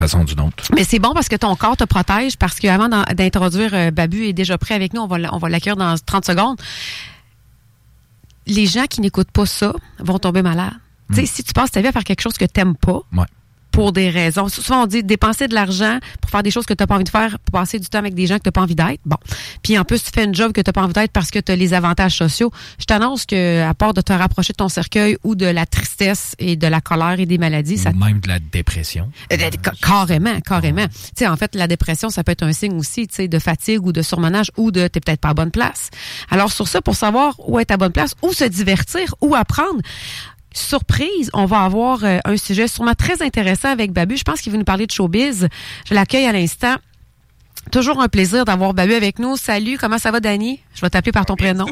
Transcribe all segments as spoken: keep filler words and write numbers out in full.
façon ou d'une autre. Mais c'est bon parce que ton corps te protège, parce qu'avant d'introduire euh, Babu est déjà prêt avec nous, on va, on va l'accueillir dans trente secondes. Les gens qui n'écoutent pas ça vont tomber malades. Mm. Tu sais, si tu passes ta vie à faire quelque chose que tu n'aimes pas, ouais. pour des raisons. Souvent, on dit dépenser de l'argent pour faire des choses que tu n'as pas envie de faire, pour passer du temps avec des gens que tu n'as pas envie d'être. Bon. Puis en plus, tu fais une job que tu n'as pas envie d'être parce que tu as les avantages sociaux. Je t'annonce que, à part de te rapprocher de ton cercueil ou de la tristesse et de la colère et des maladies, ça. Ou même de la dépression. Euh, carrément, carrément. Tu sais, en fait, la dépression, ça peut être un signe aussi, tu sais, de fatigue ou de surmenage ou de t'es peut-être pas à bonne place. Alors, sur ça, pour savoir où être à bonne place, où se divertir, où apprendre, surprise, on va avoir euh, un sujet sûrement très intéressant avec Babu. Je pense qu'il veut nous parler de showbiz. Je l'accueille à l'instant. Toujours un plaisir d'avoir Babu avec nous. Salut, comment ça va, Dany? Je vais t'appeler par ton prénom.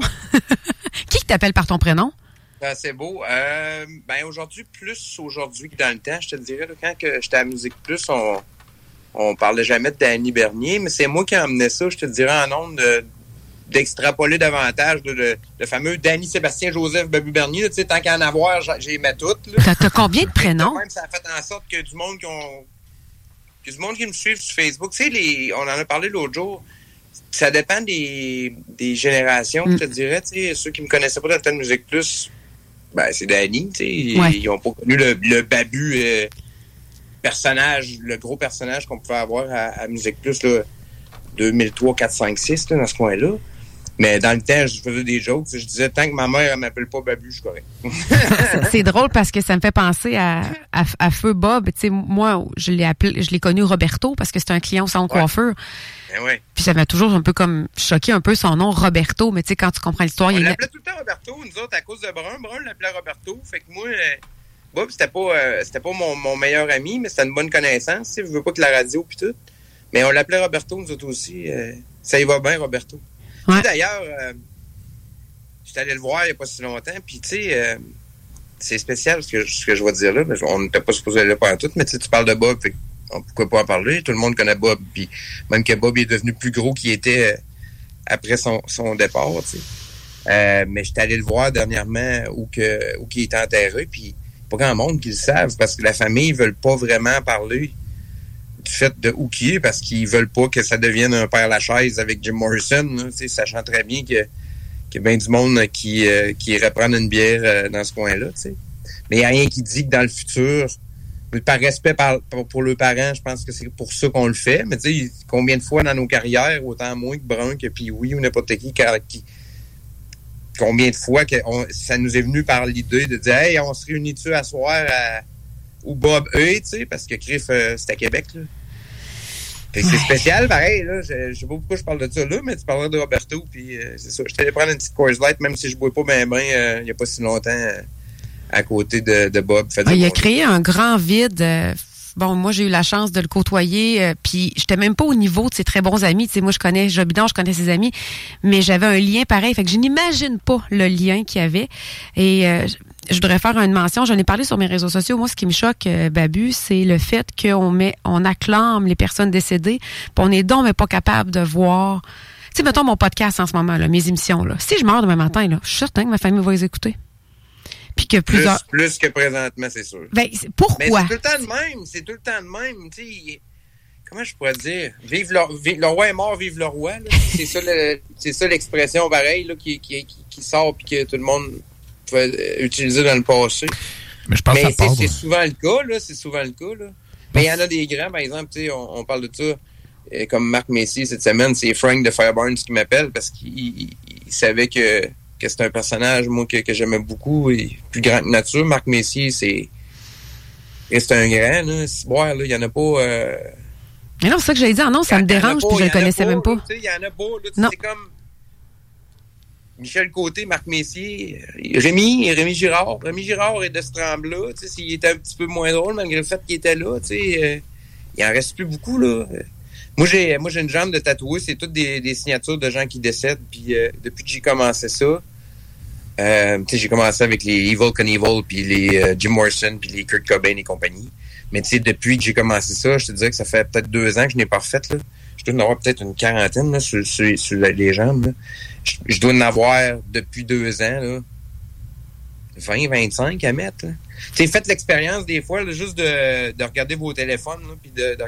Qui t'appelle par ton prénom? Ben, c'est beau. Euh, ben aujourd'hui, plus aujourd'hui que dans le temps, je te dirais, là, quand que j'étais à Musique Plus, on on parlait jamais de Dany Bernier, mais c'est moi qui emmenais ça, je te dirais, en nombre de d'extrapoler davantage là, le, le fameux Dany Sébastien Joseph Babu Bernier. Tu sais, tant qu'à en avoir, j'ai aimé toutes. T'as, t'as combien de prénoms? Même, ça a fait en sorte que du monde qui ont que du monde qui me suivent sur Facebook, tu sais, les, on en a parlé l'autre jour, ça dépend des, des générations, mm. je te dirais. Tu sais, ceux qui me connaissaient pas dans le temps de Musique Plus, ben c'est Dany, tu sais, ouais. Ils n'ont pas connu le, le Babu euh, personnage, le gros personnage qu'on pouvait avoir à, à Musique Plus, là, deux mille trois, quatre, cinq, six, là, dans ce coin-là. Mais dans le temps, je faisais des jokes. Je disais, tant que ma mère ne m'appelle pas Babu, je suis correct. C'est drôle parce que ça me fait penser à, à, à Feu Bob. Tu sais, moi, je l'ai appelé, je l'ai connu Roberto parce que c'était un client au salon de ouais. coiffeur. Ben ouais. Puis ça m'a toujours un peu comme choqué un peu son nom, Roberto. Mais tu sais, quand tu comprends l'histoire, on il l'appelait tout le temps Roberto, nous autres, à cause de Brun. Brun l'appelait Roberto. Fait que moi, euh, Bob, c'était pas, euh, c'était pas mon, mon meilleur ami, mais c'était une bonne connaissance. Tu sais, je veux pas que la radio puis tout. Mais on l'appelait Roberto, nous autres aussi. Euh, ça y va bien, Roberto. Ouais. Tu sais, d'ailleurs, euh, j'étais allé le voir il n'y a pas si longtemps, puis tu sais, euh, c'est spécial ce que, ce que je vais te dire là, mais on n'était pas supposé aller là pendant tout, mais tu sais, tu parles de Bob, fait, on, pourquoi pas en parler? Tout le monde connaît Bob, puis même que Bob est devenu plus gros qu'il était euh, après son, son départ, tu sais. Euh, mais j'étais allé le voir dernièrement où, que, où qu'il était enterré, puis pas grand monde qui le savent, parce que la famille ne veut pas vraiment parler du fait de où qu'il est, parce qu'ils veulent pas que ça devienne un père Lachaise avec Jim Morrison, là, tu sais, sachant très bien que qu'il y a bien du monde qui, euh, qui irait prendre une bière euh, dans ce coin-là, tu sais. Mais il n'y a rien qui dit que dans le futur, par respect par, pour, pour leurs parents, je pense que c'est pour ça qu'on le fait. Mais tu sais, combien de fois dans nos carrières, autant moi que Brun, que puis oui ou n'importe qui, qui combien de fois que on, ça nous est venu par l'idée de dire « Hey, on se réunit-tu à soir à, où Bob est, tu sais, parce que Criff, euh, c'est à Québec, là. » Fait que c'est spécial, pareil, là. Je, je sais pas pourquoi je parle de ça là, mais tu parleras de Roberto, puis euh, c'est ça. Je t'allais prendre une petite Coors Light, même si je bois pas ben ben, euh, il y a pas si longtemps, euh, à côté de, de Bob. Ah, il a créé un grand vide. Euh, bon, moi, j'ai eu la chance de le côtoyer, euh, puis j'étais même pas au niveau de ses très bons amis. Tu sais, moi, je connais Jobidon, je connais ses amis, mais j'avais un lien pareil. Fait que je n'imagine pas le lien qu'il y avait. Et euh, je voudrais faire une mention. J'en ai parlé sur mes réseaux sociaux. Moi, ce qui me choque, euh, Babu, c'est le fait qu'on met, on acclame les personnes décédées, puis on est donc mais pas capable de voir. Tu sais, mettons mon podcast en ce moment, là, mes émissions. Là. Si je meurs demain matin, là, je suis certain que ma famille va les écouter. Puis que plusieurs... Plus, plus que présentement, c'est sûr. Ben, c'est, pourquoi? Mais c'est tout le temps de même. C'est tout le temps de même. Tu sais, comment je pourrais dire? Vive le, vive, le roi est mort, vive le roi. Là. C'est ça, le, c'est ça l'expression pareille là, qui, qui, qui, qui sort puis que tout le monde pouvait utiliser dans le passé. Mais je pense Mais que ça c'est, part, c'est souvent le cas, là. C'est souvent le cas, là. Mais il y en a des grands, par exemple, tu sais, on, on parle de ça. Et comme Marc Messier cette semaine, c'est Frank de Fireburns qui m'appelle parce qu'il il, il savait que, que c'était un personnage, moi, que, que j'aimais beaucoup et plus grand que nature. Marc Messier, c'est. C'est un grand, là. Ciboire, là, il y en a pas. Euh... Mais non, c'est ça que j'allais dire. Non, ça me dérange, puis je le connaissais même pas. Il y en a pas, là. C'est comme. Michel Côté, Marc Messier, Rémi, Rémi Girard. Rémi Girard est de ce tremble-là. Tu sais, s'il était un petit peu moins drôle, malgré le fait qu'il était là, tu sais, euh, il en reste plus beaucoup, là. Moi, j'ai, moi, j'ai une jambe de tatouer. C'est toutes des, des signatures de gens qui décèdent. Puis, euh, depuis que j'ai commencé ça, euh, tu sais, j'ai commencé avec les Evil Knievel, puis les euh, Jim Morrison, puis les Kurt Cobain et compagnie. Mais, tu sais, depuis que j'ai commencé ça, je te dirais que ça fait peut-être deux ans que je n'ai pas refait, là. Je dois en avoir peut-être une quarantaine, là, sur, sur, sur les jambes, là. Je, je dois en avoir depuis deux ans, là. vingt, vingt-cinq à mettre. Tu sais, faites l'expérience des fois, là, juste de, de regarder vos téléphones, là, puis de, de